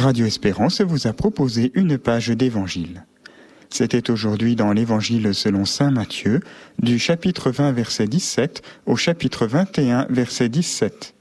Radio Espérance vous a proposé une page d'évangile. C'était aujourd'hui dans l'évangile selon saint Matthieu, du chapitre 20 verset 17 au chapitre 21 verset 17.